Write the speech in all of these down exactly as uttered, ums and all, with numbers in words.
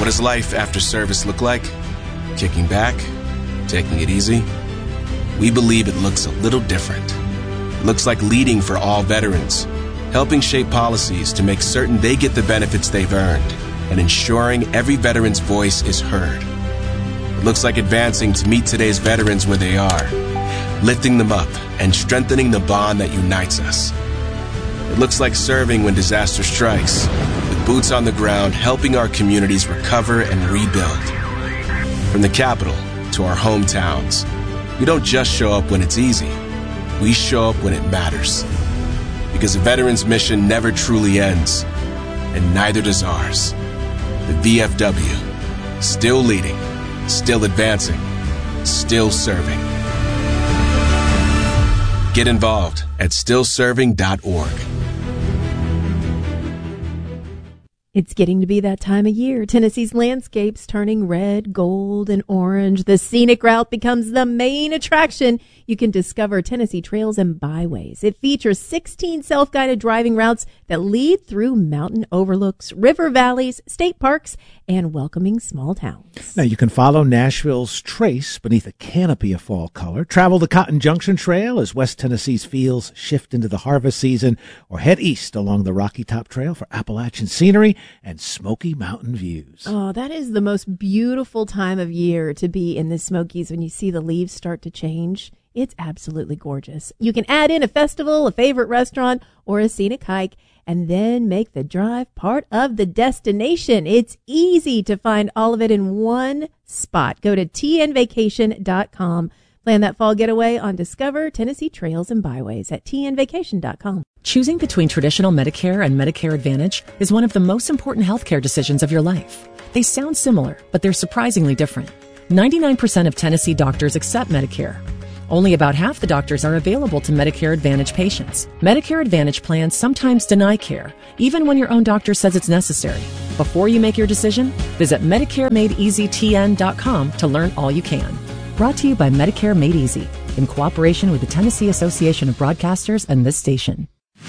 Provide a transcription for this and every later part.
What does life after service look like? Kicking back? Taking it easy? We believe it looks a little different. It looks like leading for all veterans, helping shape policies to make certain they get the benefits they've earned, and ensuring every veteran's voice is heard. It looks like advancing to meet today's veterans where they are, lifting them up and strengthening the bond that unites us. It looks like serving when disaster strikes, with boots on the ground helping our communities recover and rebuild. From the capital to our hometowns, we don't just show up when it's easy. We show up when it matters. Because a veteran's mission never truly ends, and neither does ours. The V F W, still leading, still advancing, still serving. Get involved at still serving dot org. It's getting to be that time of year. Tennessee's landscapes turning red, gold, and orange. The scenic route becomes the main attraction. You can discover Tennessee Trails and Byways. It features sixteen self-guided driving routes that lead through mountain overlooks, river valleys, state parks, and welcoming small towns. Now, you can follow Nashville's trace beneath a canopy of fall color, travel the Cotton Junction Trail as West Tennessee's fields shift into the harvest season, or head east along the Rocky Top Trail for Appalachian scenery and Smoky Mountain views. Oh, that is the most beautiful time of year to be in the Smokies when you see the leaves start to change. It's absolutely gorgeous. You can add in a festival, a favorite restaurant, or a scenic hike, and then make the drive part of the destination. It's easy to find all of it in one spot. Go to T N vacation dot com. Plan that fall getaway on Discover Tennessee Trails and Byways at T N vacation dot com. Choosing between traditional Medicare and Medicare Advantage is one of the most important healthcare decisions of your life. They sound similar, but they're surprisingly different. ninety-nine percent of Tennessee doctors accept Medicare. Only about half the doctors are available to Medicare Advantage patients. Medicare Advantage plans sometimes deny care, even when your own doctor says it's necessary. Before you make your decision, visit Medicare Made Easy T N dot com to learn all you can. Brought to you by Medicare Made Easy, in cooperation with the Tennessee Association of Broadcasters and this station.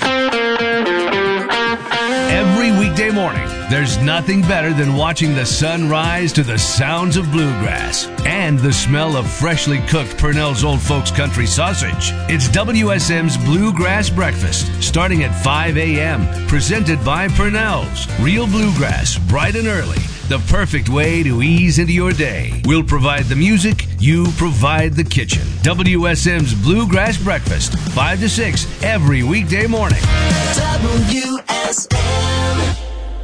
Every weekday morning, there's nothing better than watching the sun rise to the sounds of bluegrass and the smell of freshly cooked Purnell's Old Folks Country sausage. It's W S M's Bluegrass Breakfast, starting at five a.m., presented by Purnell's. Real bluegrass, bright and early. The perfect way to ease into your day. We'll provide the music, you provide the kitchen. W S M's Bluegrass Breakfast, five to six every weekday morning. W S M.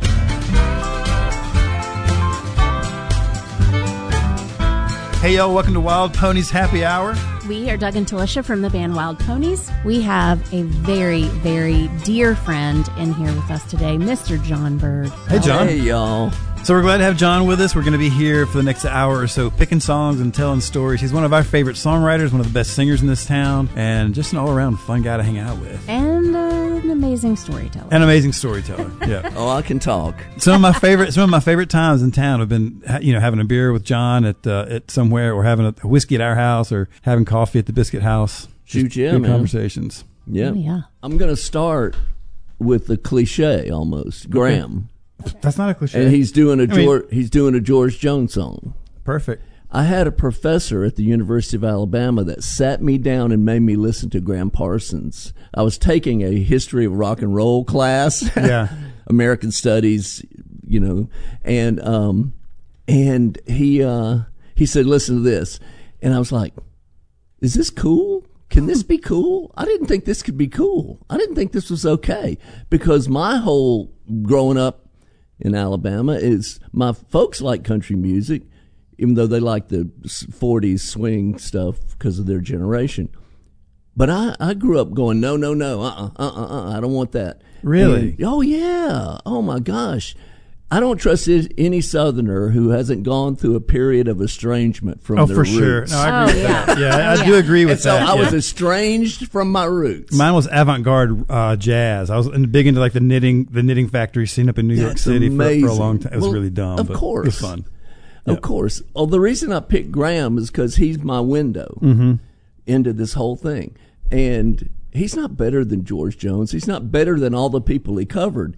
Hey, y'all, welcome to Wild Ponies Happy Hour. We are Doug and Talisha from the band Wild Ponies. We have a very, very dear friend in here with us today, Mister John Bird. Hey, John. Hey, y'all. So we're glad to have John with us. We're going to be here for the next hour or so picking songs and telling stories. He's one of our favorite songwriters, one of the best singers in this town, and just an all-around fun guy to hang out with. And uh, an amazing storyteller. An amazing storyteller, yeah. Oh, I can talk. Some of my favorite some of my favorite times in town have been, you know, having a beer with John at uh, at somewhere, or having a whiskey at our house, or having coffee at the Biscuit House. Shoot, yeah, good man. Conversations. Yeah. Oh, yeah. I'm going to start with the cliche almost, Graham. That's not a cliche. And he's doing a I George, mean, he's doing a George Jones song. Perfect. I had a professor at the University of Alabama that sat me down and made me listen to Graham Parsons. I was taking a history of rock and roll class, Yeah. American studies, you know, and um, and he uh, he said, "Listen to this," and I was like, "Is this cool? Can this be cool? I didn't think this could be cool. I didn't think this was okay," because my whole growing up in Alabama is my folks like country music, even though they like the forties swing stuff because of their generation. But I, I grew up going, no, no, no, uh-uh, uh-uh, uh-uh, I don't want that. Really? And, oh, yeah. Oh, my gosh. I don't trust any Southerner who hasn't gone through a period of estrangement from Oh, their for roots. sure. No, I agree Oh, with yeah. that. Yeah, Oh, I yeah. do agree with And so that. I was yeah. estranged from my roots. Mine was avant-garde uh, jazz. I was big into like the knitting, the knitting factory scene up in New York That's City for, for a amazing. long time. It was Well, really dumb, of but course. it was fun. Of Yeah. course. Well, the reason I picked Graham is because he's my window Mm-hmm. into this whole thing. And he's not better than George Jones. He's not better than all the people he covered.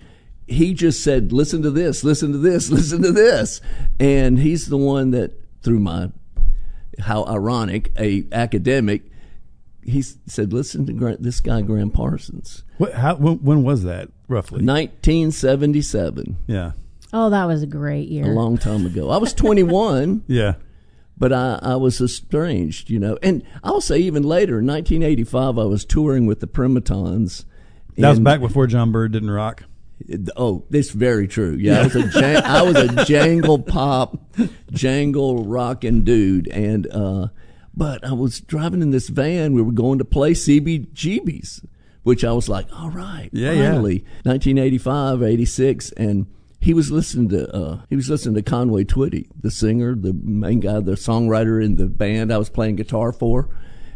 he just said, listen to this, listen to this, listen to this. And he's the one that, through my, how ironic, a academic, he said, listen to Gra- this guy, Graham Parsons. What? How? When, when was that, roughly? nineteen seventy-seven. Yeah. Oh, that was a great year. A long time ago. I was twenty-one. Yeah. But I, I was estranged, you know. And I'll say even later, in nineteen eighty-five, I was touring with the Primatons. That was back before John Bird didn't rock. Oh, that's very true. Yeah, I was a jang- I was a jangle pop, jangle rockin' dude, and uh, but I was driving in this van. We were going to play C B G B's, which I was like, all right, yeah, finally, yeah. nineteen eighty-five, eighty-six, and he was listening to uh, he was listening to Conway Twitty, the singer, the main guy, the songwriter in the band I was playing guitar for,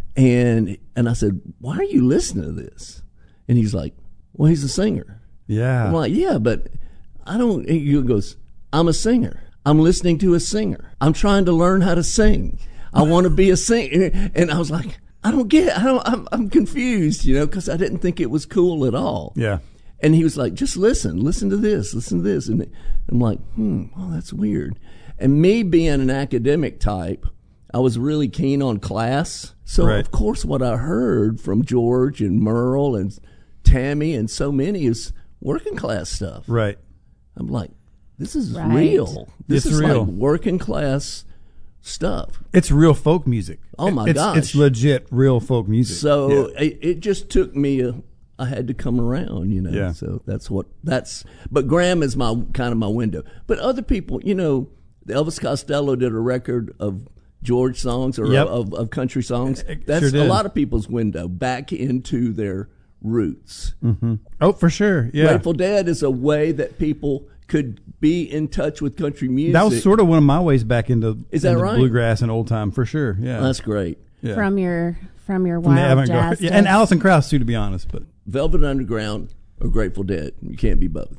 and and I said, why are you listening to this? And he's like, well, he's a singer. Yeah. I'm like, yeah, but I don't. He goes, I'm a singer. I'm listening to a singer. I'm trying to learn how to sing. I want to be a singer. And I was like, I don't get it. I don't, I'm, I'm confused, you know, because I didn't think it was cool at all. Yeah. And he was like, just listen, listen to this, listen to this. And I'm like, hmm, well, that's weird. And me being an academic type, I was really keen on class. So, right. of course, what I heard from George and Merle and Tammy and so many is working class stuff. Right. I'm like, this is Right. real. This It's is real. like working class stuff. It's real folk music. Oh, my it's, gosh. It's legit real folk music. So yeah. it, it just took me a, I had to come around, you know. Yeah. So that's what that's. But Graham is my kind of my window. But other people, you know, Elvis Costello did a record of George songs or Yep. of, of country songs. It That's sure a did. lot of people's window back into their roots. Mm-hmm. Oh, for sure. Yeah. Grateful Dead is a way that people could be in touch with country music. That was sort of one of my ways back into, Is that into right? bluegrass and old time, for sure. Yeah. That's great. yeah. From your from your From the wild avant-garde. jazz Yeah, stuff. and Alison Krauss, too, to be honest. But Velvet Underground or Grateful Dead. You can't be both.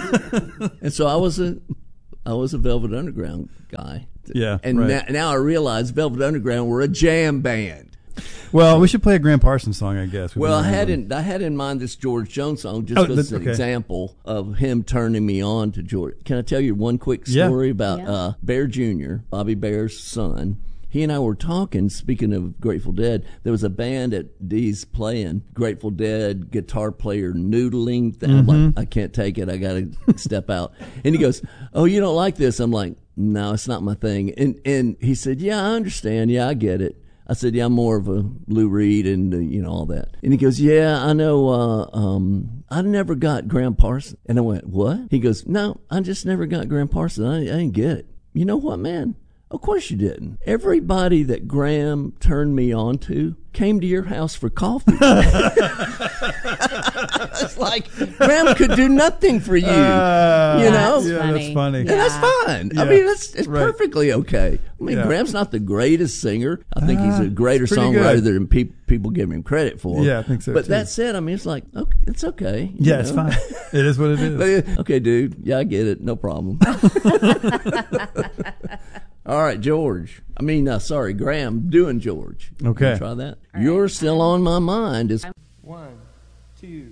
And so I was a I was a Velvet Underground guy. Yeah, And right. now, now I realize Velvet Underground were a jam band. well, we should play a Graham Parsons song, I guess. We've Well, I been had doing in, I had in mind this George Jones song just Oh, because it's that- an okay. example of him turning me on to George. Can I tell you one quick Yeah. story about Yeah. uh, Bear Junior, Bobby Bear's son? He and I were talking, speaking of Grateful Dead, there was a band at D's playing Grateful Dead guitar player noodling. Thing. I'm Mm-hmm. like, I can't take it. I got to step out. And he goes, oh, you don't like this? I'm like, no, it's not my thing. And and he said, yeah, I understand. Yeah, I get it. I said, yeah, I'm more of a Lou Reed and, uh, you know, all that. And he goes, yeah, I know. Uh, um, I never got Graham Parsons. And I went, what? He goes, no, I just never got Graham Parsons. I, I didn't get it. You know what, man? Of course you didn't. Everybody that Graham turned me on to came to your house for coffee. It's like, Graham could do nothing for you. Uh, you know? That's yeah, funny. that's funny. And that's Yeah. fine. I Yeah. mean, that's it's Right. perfectly okay. I mean, Yeah. Graham's not the greatest singer. I think he's Uh, a greater it's pretty songwriter good. than pe- people give him credit for. Yeah, I think so, But too. that said, I mean, it's like, okay, it's okay. you Yeah, it's know? fine. It is what it is. But, uh, okay, dude. Yeah, I get it. No problem. All right, George. I mean, uh, sorry, Graham doing George. Okay. Try that. You're still on my mind. Is One, two.